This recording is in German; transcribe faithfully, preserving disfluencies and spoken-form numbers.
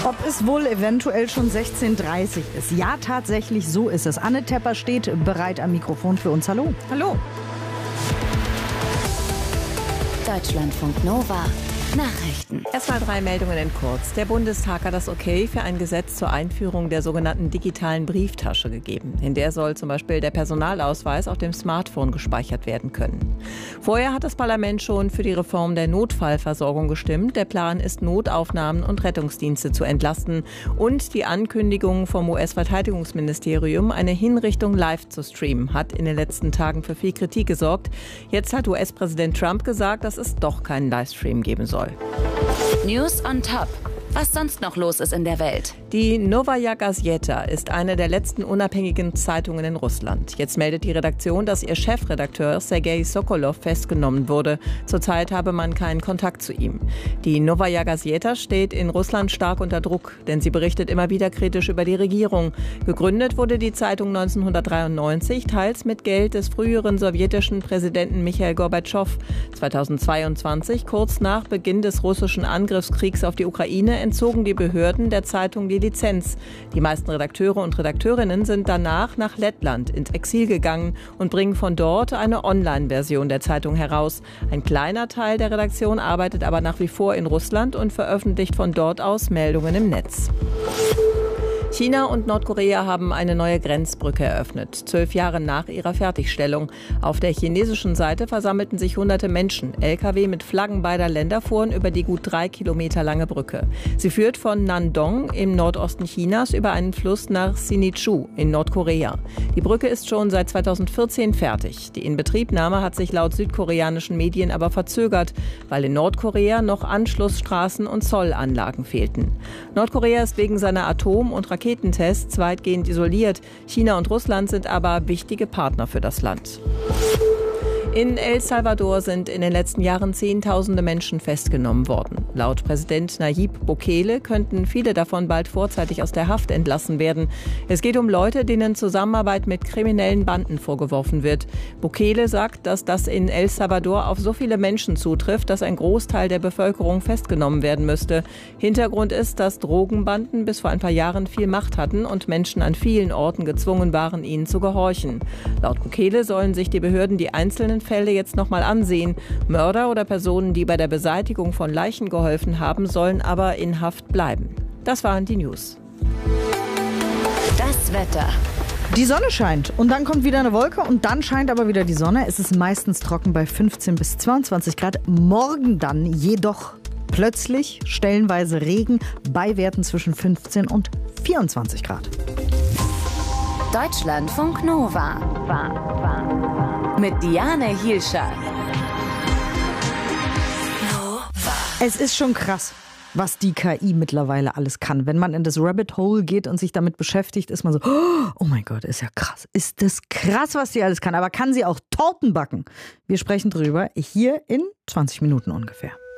Ob es wohl eventuell schon sechzehn Uhr dreißig ist? Ja, tatsächlich, so ist es. Anne Tepper steht bereit am Mikrofon für uns. Hallo. Hallo. Deutschlandfunk Nova. Nachrichten. Erstmal drei Meldungen in kurz. Der Bundestag hat das Okay für ein Gesetz zur Einführung der sogenannten digitalen Brieftasche gegeben. In der soll zum Beispiel der Personalausweis auf dem Smartphone gespeichert werden können. Vorher hat das Parlament schon für die Reform der Notfallversorgung gestimmt. Der Plan ist, Notaufnahmen und Rettungsdienste zu entlasten und die Ankündigung vom U S-Verteidigungsministerium, eine Hinrichtung live zu streamen, hat in den letzten Tagen für viel Kritik gesorgt. Jetzt hat U S-Präsident Trump gesagt, dass es doch keinen Livestream geben soll. News on Top. Was sonst noch los ist in der Welt. Die Novaya Gazeta ist eine der letzten unabhängigen Zeitungen in Russland. Jetzt meldet die Redaktion, dass ihr Chefredakteur Sergei Sokolov festgenommen wurde. Zurzeit habe man keinen Kontakt zu ihm. Die Novaya Gazeta steht in Russland stark unter Druck, denn sie berichtet immer wieder kritisch über die Regierung. Gegründet wurde die Zeitung neunzehnhundertdreiundneunzig, teils mit Geld des früheren sowjetischen Präsidenten Michail Gorbatschow. zweitausendzweiundzwanzig, kurz nach Beginn des russischen Angriffskriegs auf die Ukraine, entzogen die Behörden der Zeitung die Lizenz. Die meisten Redakteure und Redakteurinnen sind danach nach Lettland ins Exil gegangen und bringen von dort eine Online-Version der Zeitung heraus. Ein kleiner Teil der Redaktion arbeitet aber nach wie vor in Russland und veröffentlicht von dort aus Meldungen im Netz. China und Nordkorea haben eine neue Grenzbrücke eröffnet, zwölf Jahre nach ihrer Fertigstellung. Auf der chinesischen Seite versammelten sich hunderte Menschen. L K W mit Flaggen beider Länder fuhren über die gut drei Kilometer lange Brücke. Sie führt von Nandong im Nordosten Chinas über einen Fluss nach Sinŭiju in Nordkorea. Die Brücke ist schon seit zweitausendvierzehn fertig. Die Inbetriebnahme hat sich laut südkoreanischen Medien aber verzögert, weil in Nordkorea noch Anschlussstraßen und Zollanlagen fehlten. Nordkorea ist wegen seiner Atom- und Raketentests weitgehend isoliert. China und Russland sind aber wichtige Partner für das Land. In El Salvador sind in den letzten Jahren Zehntausende Menschen festgenommen worden. Laut Präsident Nayib Bukele könnten viele davon bald vorzeitig aus der Haft entlassen werden. Es geht um Leute, denen Zusammenarbeit mit kriminellen Banden vorgeworfen wird. Bukele sagt, dass das in El Salvador auf so viele Menschen zutrifft, dass ein Großteil der Bevölkerung festgenommen werden müsste. Hintergrund ist, dass Drogenbanden bis vor ein paar Jahren viel Macht hatten und Menschen an vielen Orten gezwungen waren, ihnen zu gehorchen. Laut Bukele sollen sich die Behörden die einzelnen Fälle jetzt nochmal ansehen. Mörder oder Personen, die bei der Beseitigung von Leichen geholfen haben, sollen aber in Haft bleiben. Das waren die News. Das Wetter. Die Sonne scheint und dann kommt wieder eine Wolke und dann scheint aber wieder die Sonne. Es ist meistens trocken bei fünfzehn bis zweiundzwanzig Grad. Morgen dann jedoch plötzlich stellenweise Regen bei Werten zwischen fünfzehn und vierundzwanzig Grad. Deutschlandfunk Nova. Mit Diane Hielscher. Es ist schon krass, was die K I mittlerweile alles kann. Wenn man in das Rabbit Hole geht und sich damit beschäftigt, ist man so, oh mein Gott, ist ja krass. Ist das krass, was die alles kann. Aber kann sie auch Torten backen? Wir sprechen drüber hier in zwanzig Minuten ungefähr.